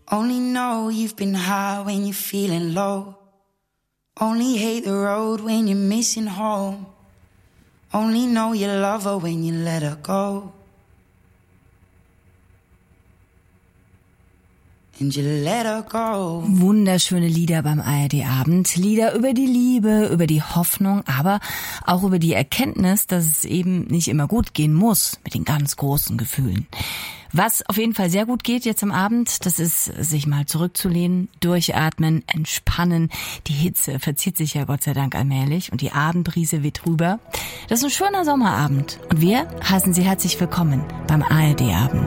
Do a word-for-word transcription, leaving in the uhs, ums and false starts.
Only know you've been high when you're feeling low. Only hate the road when you're missing home. Only know you love her when you let her go. And you let her go. Wunderschöne Lieder beim A R D-Abend. Lieder über die Liebe, über die Hoffnung, aber auch über die Erkenntnis, dass es eben nicht immer gut gehen muss mit den ganz großen Gefühlen. Was auf jeden Fall sehr gut geht jetzt am Abend, das ist, sich mal zurückzulehnen, durchatmen, entspannen. Die Hitze verzieht sich ja Gott sei Dank allmählich und die Abendbrise weht rüber. Das ist ein schöner Sommerabend und wir heißen Sie herzlich willkommen beim A R D-Abend.